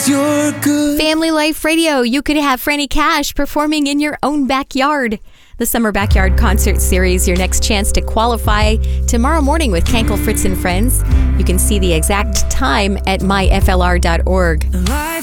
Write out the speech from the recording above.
You're good. Family Life Radio, you could have Franny Cash performing in your own backyard. The Summer Backyard Concert Series, your next chance to qualify tomorrow morning with Kankel, Fritz, and Friends. You can see the exact time at myflr.org.